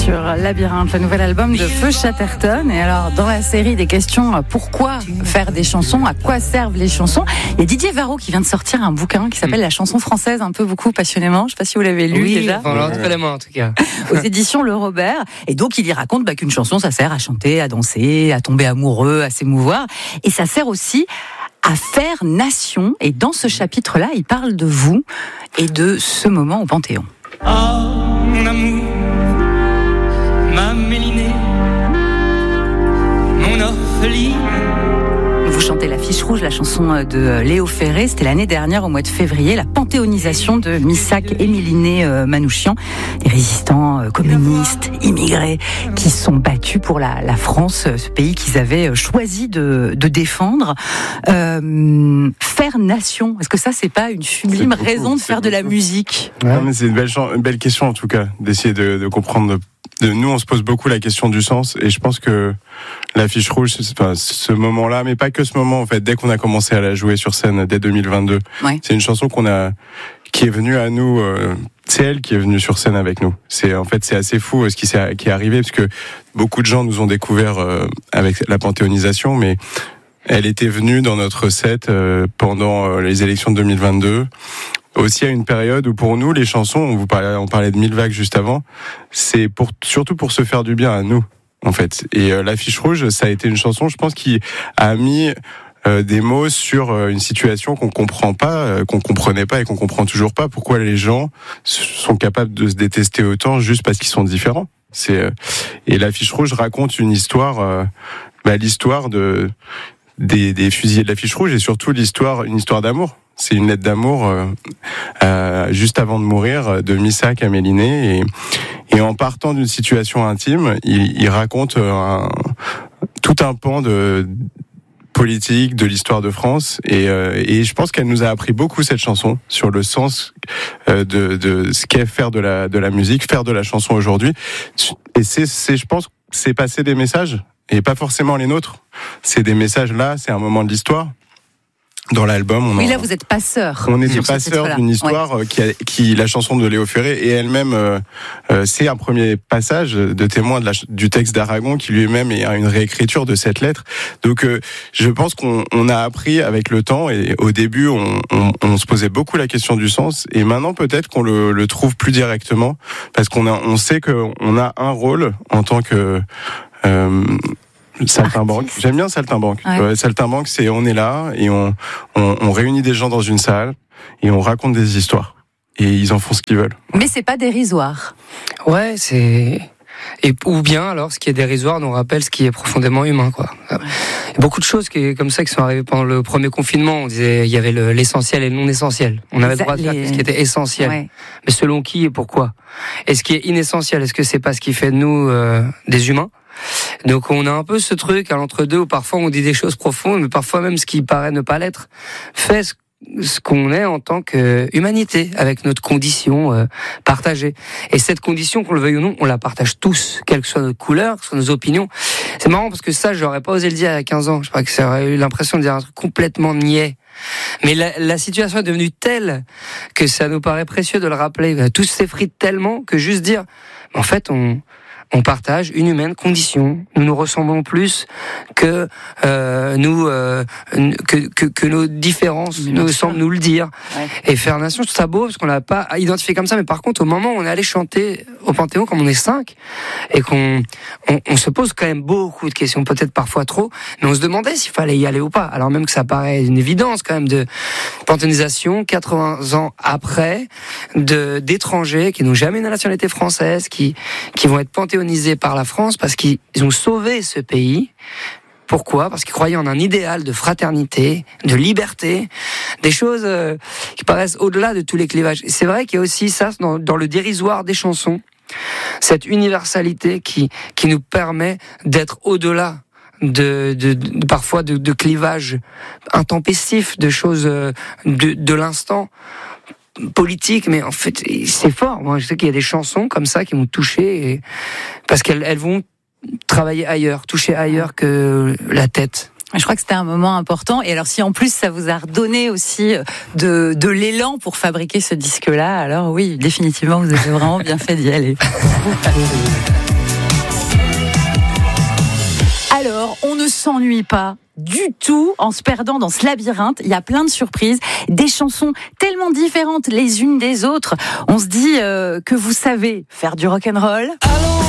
sur Labyrinthe, le nouvel album de Feu Chatterton. Et alors, dans la série des questions, pourquoi faire des chansons, à quoi servent les chansons, il y a Didier Varro qui vient de sortir un bouquin qui s'appelle La chanson française, un peu beaucoup passionnément. Je ne sais pas si vous l'avez lu déjà. Oui, entre les mains en tout cas. Aux éditions Le Robert. Et donc, il y raconte qu'une chanson, ça sert à chanter, à danser, à tomber amoureux, à s'émouvoir. Et ça sert aussi à faire nation. Et dans ce chapitre-là, il parle de vous et de ce moment au Panthéon. Ah, mon amour, ma Mélinée, mon orpheline. Vous chantez l'affiche rouge, la chanson de Léo Ferré. C'était l'année dernière, au mois de février, la panthéonisation de Missak et Mélinée Manouchian, des résistants communistes, immigrés, qui se sont battus pour la France, ce pays qu'ils avaient choisi de défendre. Faire nation, est-ce que ça, c'est pas une sublime raison de faire de la musique ? Non, mais c'est une belle question, en tout cas, d'essayer de comprendre. Nous, on se pose beaucoup la question du sens, et je pense que l'affiche rouge, ce moment-là, mais pas que ce moment, en fait, dès qu'on a commencé à la jouer sur scène, dès 2022, c'est une chanson qui est venue à nous, c'est elle qui est venue sur scène avec nous. C'est assez fou ce qui est arrivé, parce que beaucoup de gens nous ont découvert avec la panthéonisation, mais elle était venue dans notre set pendant les élections de 2022. Aussi à une période où pour nous les chansons, on parlait de Mille Vagues juste avant, c'est surtout pour se faire du bien à nous en fait. Et l'affiche rouge, ça a été une chanson, je pense, qui a mis des mots sur une situation qu'on comprend pas, qu'on comprenait pas et qu'on comprend toujours pas. Pourquoi les gens sont capables de se détester autant juste parce qu'ils sont différents. Et l'affiche rouge raconte une histoire, l'histoire des fusillés de l'affiche rouge et surtout une histoire d'amour. C'est une lettre d'amour juste avant de mourir de Missak à Mélinée et en partant d'une situation intime, il raconte tout un pan de politique de l'histoire de France et je pense qu'elle nous a appris beaucoup cette chanson sur le sens de ce qu'est faire de la musique, faire de la chanson aujourd'hui. Et je pense que c'est passer des messages et pas forcément les nôtres. C'est des messages là, c'est un moment de l'histoire. Dans l'album, là vous êtes passeur. On est des passeurs d'une histoire qui la chanson de Léo Ferré et elle-même, c'est un premier passage de témoin du texte d'Aragon qui lui-même est une réécriture de cette lettre. Donc, je pense qu'on a appris avec le temps et au début, on se posait beaucoup la question du sens et maintenant peut-être qu'on le trouve plus directement parce qu'on sait qu'on a un rôle en tant que Saltimbanque. J'aime bien Saltimbanque. Ouais. Saltimbanque, on est là et on réunit des gens dans une salle et on raconte des histoires. Et ils en font ce qu'ils veulent. Mais c'est pas dérisoire. Ouais, ou bien alors, ce qui est dérisoire nous rappelle ce qui est profondément humain, quoi. Il y a beaucoup de choses comme ça qui sont arrivées pendant le premier confinement. On disait, il y avait l'essentiel et le non essentiel. On avait le droit de faire ce qui était essentiel. Ouais. Mais selon qui et pourquoi? Et ce qui est inessentiel, est-ce que c'est pas ce qui fait de nous des humains? Donc on a un peu ce truc à l'entre-deux où parfois on dit des choses profondes, mais parfois même ce qui paraît ne pas l'être fait ce qu'on est en tant qu'humanité, avec notre condition partagée. Et cette condition, qu'on le veuille ou non, on la partage tous, quelle que soit notre couleur, que ce soit nos opinions. C'est marrant parce que ça, j'aurais pas osé le dire il y a 15 ans. Je crois que j'aurais eu l'impression de dire un truc complètement niais. Mais la situation est devenue telle que ça nous paraît précieux de le rappeler. Tout s'effrite tellement que juste dire, en fait, on partage une humaine condition. Nous nous ressemblons plus que que nos différences nous semblent nous le dire. Ouais. Et faire nation, je trouve ça beau parce qu'on l'a pas identifié comme ça. Mais par contre, au moment où on est allé chanter au Panthéon, comme on est 5 et qu'on se pose quand même beaucoup de questions, peut-être parfois trop, mais on se demandait s'il fallait y aller ou pas. Alors même que ça paraît une évidence quand même de panthéonisation 80 ans après d'étrangers qui n'ont jamais une nationalité française, qui vont être panthéonisés par la France parce qu'ils ont sauvé ce pays. Pourquoi ? Parce qu'ils croyaient en un idéal de fraternité, de liberté, des choses qui paraissent au-delà de tous les clivages. Et c'est vrai qu'il y a aussi ça dans le dérisoire des chansons, cette universalité qui nous permet d'être au-delà parfois de clivages intempestifs, de choses de l'instant politique, mais en fait c'est fort. Moi je sais qu'il y a des chansons comme ça qui m'ont touché parce qu'elles vont travailler ailleurs, toucher ailleurs que la tête. Je crois que c'était un moment important. Et alors, si en plus ça vous a redonné aussi de l'élan pour fabriquer ce disque-là, alors oui, définitivement, vous avez vraiment bien fait d'y aller. alors, on ne s'ennuie pas du tout en se perdant dans ce labyrinthe. Il y a plein de surprises, des chansons tellement différentes les unes des autres. On se dit que vous savez faire du rock'n'roll. Allons